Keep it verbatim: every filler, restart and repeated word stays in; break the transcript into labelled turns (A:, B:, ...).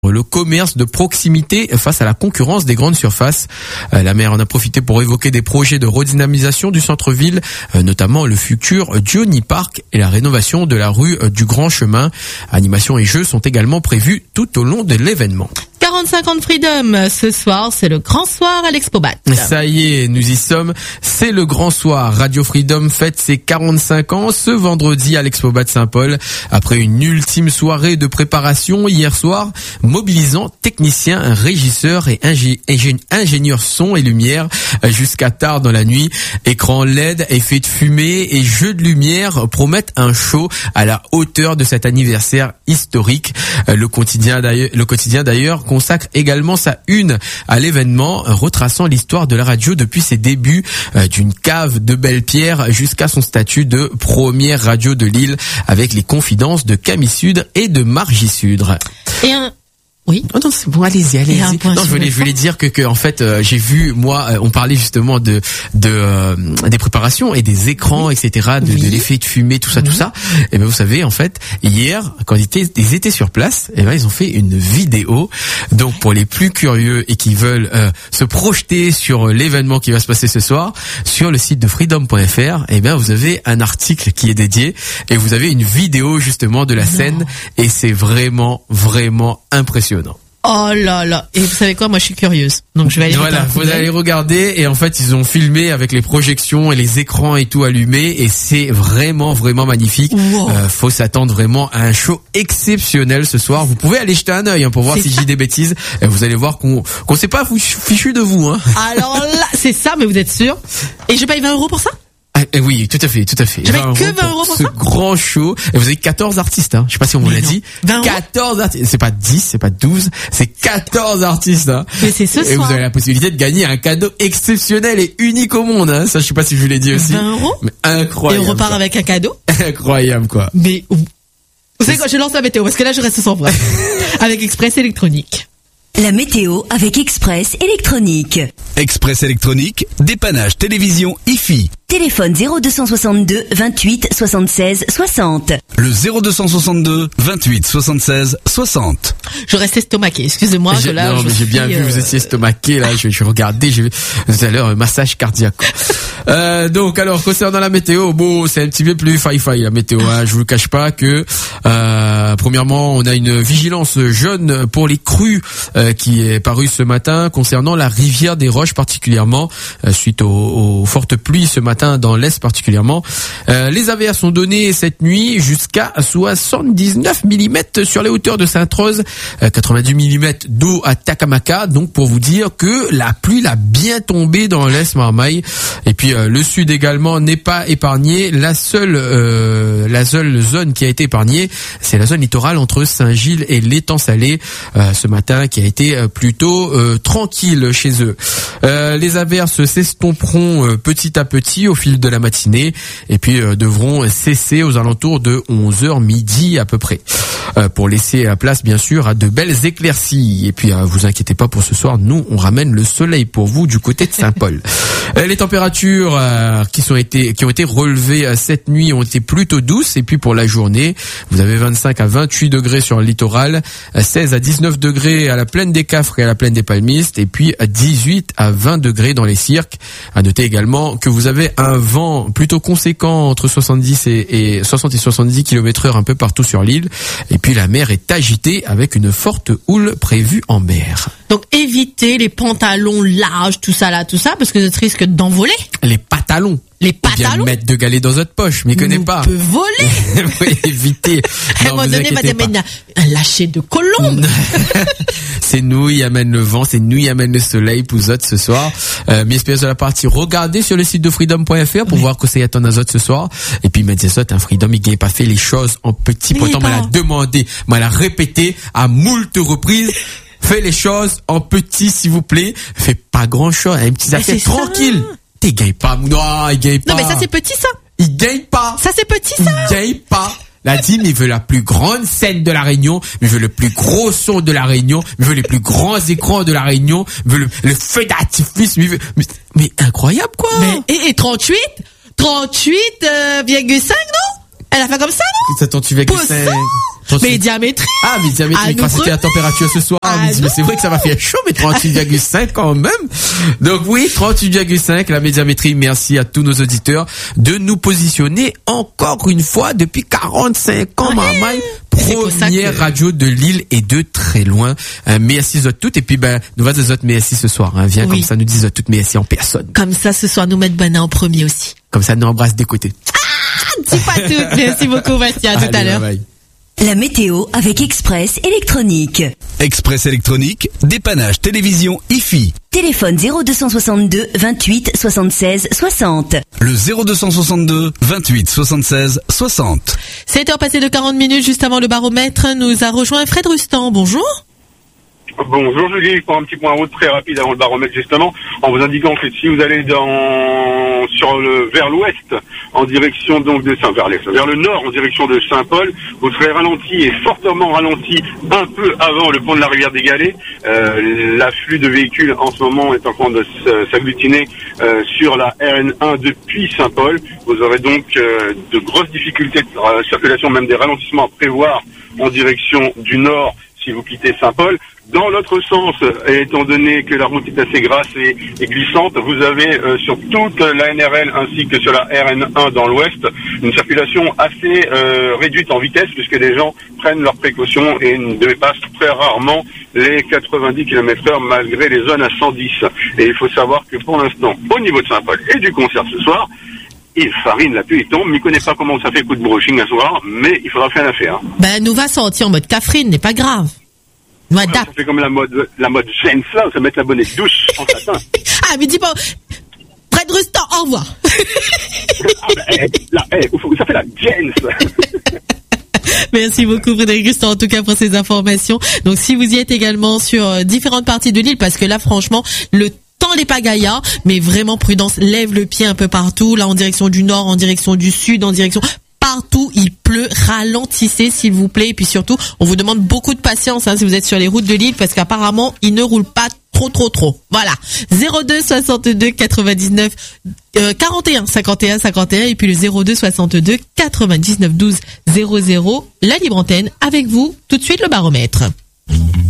A: le commerce de proximité face à la concurrence des grandes surfaces. La maire en a profité pour évoquer des projets de redynamisation du centre-ville, notamment le futur Johnny Park et la rénovation de la rue du Grand Chemin. Animations et jeux sont également prévus tout au long de l'événement.
B: quarante-cinq ans de Freedom, ce soir, c'est le grand soir à l'Expobat.
A: Ça y est, nous y sommes, c'est le grand soir. Radio Freedom fête ses quarante-cinq ans ce vendredi à l'Expobat de Saint-Paul. Après une ultime soirée de préparation hier soir, mobilisant techniciens, régisseurs et ingé- ingénieurs son et lumière jusqu'à tard dans la nuit. Écran L E D, effets de fumée et jeux de lumière promettent un show à la hauteur de cet anniversaire historique. Le quotidien d'ailleurs, le quotidien d'ailleurs consacre également sa une à l'événement, retraçant l'histoire de la radio depuis ses débuts, euh, d'une cave de Belle-Pierre jusqu'à son statut de première radio de l'île, avec les confidences de Camille Sudre et de Margie Sudre.
B: Et un... Oui.
A: Oh non, c'est bon, allez-y, allez-y. Non, je voulais, je voulais dire que, que en fait, euh, j'ai vu, moi, euh, on parlait justement de, de euh, des préparations et des écrans, oui. et cetera, de, oui. de l'effet de fumée, tout ça, oui. tout ça. Et ben, vous savez, en fait, hier, quand ils étaient, ils étaient sur place, et ben, ils ont fait une vidéo. Donc, pour les plus curieux et qui veulent euh, se projeter sur l'événement qui va se passer ce soir, sur le site de freedom point f r, et ben, vous avez un article qui est dédié et vous avez une vidéo justement de la non. scène, et c'est vraiment, vraiment impressionnant.
B: Oh là là. Et vous savez quoi, moi je suis curieuse. Donc je vais aller
A: Voilà, vous allez regarder, et en fait ils ont filmé avec les projections et les écrans et tout allumés, et c'est vraiment vraiment magnifique. Wow. Euh, faut s'attendre vraiment à un show exceptionnel ce soir. Vous pouvez aller jeter un œil hein, pour voir c'est si ça. J'ai des bêtises. Et vous allez voir qu'on qu'on s'est pas fichu de vous hein.
B: Alors là, c'est ça, mais vous êtes sûr? Et je paye vingt euros pour ça?
A: Ah, oui, tout à fait, tout à fait.
B: Je paye que vingt euros pour
A: ce
B: ça?
A: grand show. Et vous avez quatorze artistes, hein. Je sais pas si on vous l'a dit. quatorze artistes. C'est pas dix, c'est pas douze, c'est quatorze artistes, hein.
B: Mais c'est ce
A: et
B: soir.
A: Vous avez la possibilité de gagner un cadeau exceptionnel et unique au monde, hein. Ça, je sais pas si je vous l'ai dit aussi.
B: vingt euros?
A: Mais incroyable.
B: Et on repart
A: quoi.
B: avec un cadeau?
A: Incroyable, quoi.
B: Mais, vous savez quoi, je lance la météo, parce que là, je reste sans voix. Avec Express Électronique.
C: La météo avec Express Électronique.
D: Express Électronique, dépannage télévision I F I.
C: Téléphone zéro deux soixante-deux vingt-huit soixante-seize soixante.
D: Le zéro deux soixante-deux vingt-huit soixante-seize soixante.
B: Je reste estomaqué, excusez-moi.
A: J'ai,
B: que là,
A: non,
B: je
A: mais j'ai
B: suis,
A: bien euh... vu, vous étiez estomaqué, là, je, je regardais, j'ai vu tout à l'heure un massage cardiaque. euh, donc, alors, concernant la météo, bon, c'est un petit peu plus faille-faille, la météo, hein. Je vous le cache pas que, euh, premièrement, on a une vigilance jaune pour les crues, euh, qui est parue ce matin concernant la rivière des Roches particulièrement, euh, suite aux, aux fortes pluies ce matin dans l'Est particulièrement. Euh, les averses sont données cette nuit jusqu'à soixante-dix-neuf millimètres sur les hauteurs de Sainte-Rose, euh, quatre-vingt-dix millimètres d'eau à Takamaka, donc pour vous dire que la pluie l'a bien tombé dans l'Est Marmaille. Et puis euh, le Sud également n'est pas épargné. La seule euh, la seule zone qui a été épargnée, c'est la zone littorale entre Saint-Gilles et l'étang Salé, euh, ce matin, qui a été euh, plutôt euh, tranquille chez eux. Euh, les averses s'estomperont euh, petit à petit au fil de la matinée, et puis euh, devront cesser aux alentours de onze heures midi à peu près, euh, pour laisser la place bien sûr à de belles éclaircies. Et puis euh, vous inquiétez pas, pour ce soir, nous on ramène le soleil pour vous du côté de Saint-Paul. euh, les températures euh, qui sont été qui ont été relevées euh, cette nuit ont été plutôt douces, et puis pour la journée, vous avez vingt-cinq à vingt-huit degrés sur le littoral, euh, seize à dix-neuf degrés à la plaine des Cafres et à la plaine des Palmistes, et puis à dix-huit à vingt degrés dans les cirques. À noter également que vous avez un vent plutôt conséquent entre soixante-dix et, et soixante et soixante-dix kilomètres heure un peu partout sur l'île. Et puis la mer est agitée avec une forte houle prévue en mer.
B: Donc évitez les pantalons larges, tout ça là, tout ça, parce que vous risquez d'envoler.
A: Les pantalons.
B: Les pantalons.
A: Ou bien mettre de galets dans votre poche, mais connais pas.
B: On peut voler.
A: Oui, évitez.
B: À un moment donné, va dire, un lâcher de colombe.
A: C'est nous, il amène le vent, c'est nous, il amène le soleil, pouzote ce soir. Euh, mes espèces de la partie, regardez sur le site de freedom point f r pour oui. voir que c'est ton azote ce soir. Et puis, mais c'est un freedom, il n'a pas fait les choses en petit. Pourtant, on l'a demandé, on l'a répété à moult reprises. Fais les choses en petit, s'il vous plaît. Fais pas grand chose, un petit affaire tranquille. T'es gagne pas, non, il gagne pas.
B: Non, mais ça, c'est petit, ça.
A: Il gagne pas.
B: Ça, c'est petit, ça.
A: Il gagne pas. La team, il veut la plus grande scène de la Réunion, il veut le plus gros son de la Réunion, il veut les plus grands écrans de la Réunion, il veut le, le feu d'artifice, mais, mais, mais incroyable, quoi.
B: Mais, et, et trente-huit, trente-huit virgule cinq, non? Elle a fait comme ça, non?
A: trente-huit virgule cinq.
B: Médiamétrie.
A: Ah, médiamétrie,
B: Ah, nous
A: c'était la température ce soir.
B: Ah,
A: mais c'est vrai que ça va faire chaud, mais trente-huit virgule cinq quand même. Donc oui, trente-huit virgule cinq, la médiamétrie. Merci à tous nos auditeurs de nous positionner encore une fois depuis quarante-cinq ans, maman. Première
B: que...
A: radio de Lille et de très loin. Euh, merci à toutes. Et puis, ben, nous va des autres merci ce soir, hein. Viens, oui. Comme ça, nous disons toutes merci en personne.
B: Comme ça, ce soir, nous mettre Bana en premier aussi.
A: Comme ça, nous embrasse des côtés.
B: Ah, dis pas tout. Merci beaucoup, Bastien. À tout à l'heure.
C: Bye bye. La météo avec Express Électronique.
D: Express Électronique, dépannage télévision I F I.
C: Téléphone zéro deux soixante-deux vingt-huit soixante-seize soixante.
D: Le zéro deux soixante-deux vingt-huit soixante-seize soixante.
B: sept heures passées de quarante minutes juste avant le baromètre, nous a rejoint Fred Rustan. Bonjour.
E: Bonjour Julie, je prends un petit point en route très rapide avant le baromètre justement, en vous indiquant que si vous allez dans sur le vers l'ouest, en direction donc de Saint vers l'est, vers le nord en direction de Saint-Paul, vous serez ralenti et fortement ralenti un peu avant le pont de la rivière des Galets. Euh, l'afflux de véhicules en ce moment est en train de s'agglutiner euh, sur la R N un depuis Saint-Paul. Vous aurez donc euh, de grosses difficultés de euh, circulation, même des ralentissements à prévoir en direction du nord si vous quittez Saint-Paul. Dans l'autre sens, étant donné que la route est assez grasse et, et glissante, vous avez euh, sur toute la N R L ainsi que sur la R N un dans l'ouest une circulation assez euh, réduite en vitesse puisque les gens prennent leurs précautions et ne dépassent très rarement les quatre-vingt-dix kilomètres heure malgré les zones à cent dix. Et il faut savoir que pour l'instant, au niveau de Saint-Paul et du concert ce soir, il farine, la pluie tombe, mais il connaît pas comment ça fait coup de brushing un soir, mais il faudra faire l'affaire. Hein.
B: Ben, nous va sortir en mode cafrine, n'est pas grave. Nous
E: ouais, ça fait comme la mode, la mode Jens là, ça met la bonnette douce en satin.
B: Ah, mais dis pas, Fred Rustan, au revoir.
E: Ah, ben, hey, là, hey, ça fait la Jens.
B: Merci beaucoup Frédéric Rustan en tout cas pour ces informations. Donc si vous y êtes également sur euh, différentes parties de l'île, parce que là franchement, le temps n'est pas gaillard, mais vraiment prudence, lève le pied un peu partout, là en direction du nord, en direction du sud, en direction... Partout, il pleut, ralentissez s'il vous plaît. Et puis surtout, on vous demande beaucoup de patience hein, si vous êtes sur les routes de l'île parce qu'apparemment, il ne roule pas trop trop trop. Voilà. zéro deux soixante-deux quatre-vingt-dix-neuf euh, quarante et un cinquante et un cinquante et un et puis le zéro deux soixante-deux quatre-vingt-dix-neuf douze zéro zéro, la libre antenne avec vous. Tout de suite le baromètre.